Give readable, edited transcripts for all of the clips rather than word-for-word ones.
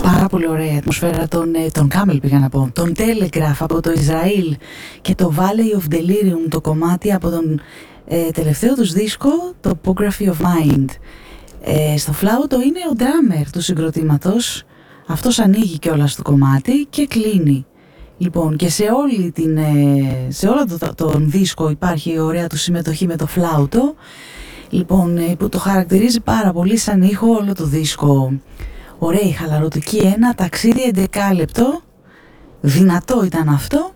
Πάρα πολύ ωραία η ατμοσφαίρα των Camel, πήγα να πω, τον Telegraph από το Ισραήλ και το Valley of Delirium, το κομμάτι από τον τελευταίο τους δίσκο, το Topography of Mind. Στο φλάουτο είναι ο drummer του συγκροτήματος, αυτός ανοίγει κιόλας το κομμάτι και κλείνει. Λοιπόν, και σε όλο τον δίσκο υπάρχει ωραία του συμμετοχή με το φλάουτο, λοιπόν, που το χαρακτηρίζει πάρα πολύ σαν ήχο όλο το δίσκο. Ωραία, χαλαρωτική, ένα ταξίδι 11 λεπτό, δυνατό ήταν αυτό,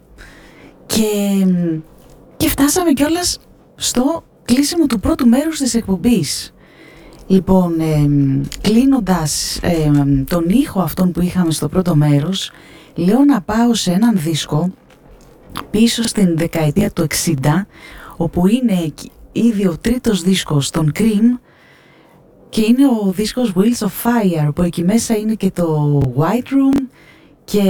και φτάσαμε κιόλας στο κλείσιμο του πρώτου μέρους της εκπομπής. Λοιπόν, κλείνοντας τον ήχο αυτόν που είχαμε στο πρώτο μέρος, λέω να πάω σε έναν δίσκο πίσω στην δεκαετία του 60, όπου είναι ήδη ο τρίτος δίσκος των Cream, και είναι ο δίσκος Wheels of Fire, που εκεί μέσα είναι και το White Room και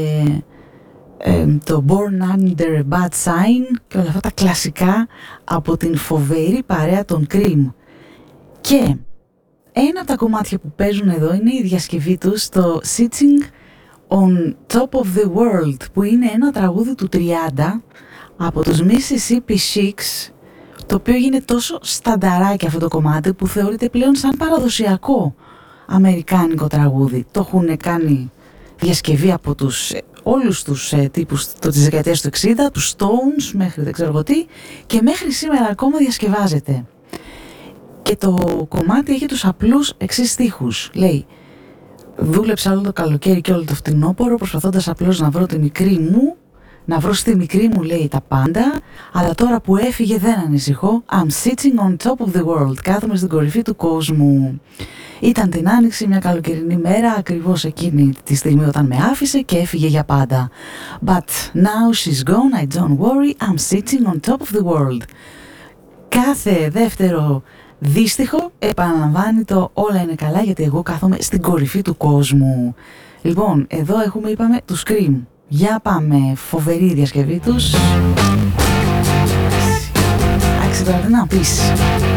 το Born Under a Bad Sign και όλα αυτά τα κλασικά από την φοβερή παρέα των Cream. Και ένα από τα κομμάτια που παίζουν εδώ είναι η διασκευή τους, το Sitting on Top of the World, που είναι ένα τραγούδι του 30 από τους Mississippi Sheiks, το οποίο είναι τόσο στανταράκι αυτό το κομμάτι που θεωρείται πλέον σαν παραδοσιακό αμερικάνικο τραγούδι. Το έχουν κάνει διασκευή από όλους τους τύπους της δεκαετίας του 60, τους Stones μέχρι δεν ξέρω τι, και μέχρι σήμερα ακόμα διασκευάζεται. Και το κομμάτι έχει τους απλούς εξής στίχους. Λέει: δούλεψα όλο το καλοκαίρι και όλο το φθινόπωρο προσπαθώντας απλώς να βρω τη μικρή μου, να βρω στη μικρή μου, λέει, τα πάντα, αλλά τώρα που έφυγε δεν ανησυχώ. I'm sitting on top of the world. Κάθομαι στην κορυφή του κόσμου. Ήταν την Άνοιξη, μια καλοκαιρινή μέρα, ακριβώς εκείνη τη στιγμή όταν με άφησε και έφυγε για πάντα. But now she's gone, I don't worry, I'm sitting on top of the world. Κάθε δεύτερο δύστιχο επαναλαμβάνει το όλα είναι καλά γιατί εγώ κάθομαι στην κορυφή του κόσμου. Λοιπόν, εδώ έχουμε, είπαμε, τους Cream. Για πάμε, φοβερή διασκευή τους. Άξι τώρα τι να πεις.